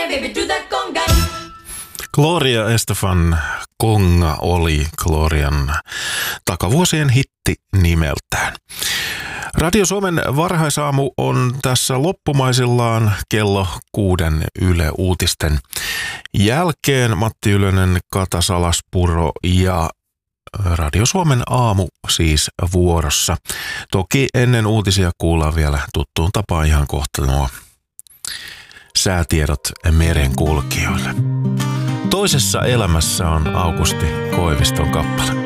baby, do that conga. Gloria Estefan Konga oli Glorian takavuosien hitti nimeltään. Radio Suomen varhaisaamu on tässä loppumaisillaan kello 6 Yle Uutisten jälkeen. Matti Ylönen, Kata Salaspuro ja Radio Suomen aamu siis vuorossa. Toki ennen uutisia kuullaan vielä tuttuun tapaan ihan kohta nuo säätiedot merenkulkijoille. Toisessa elämässä on Aukusti Koiviston kappale.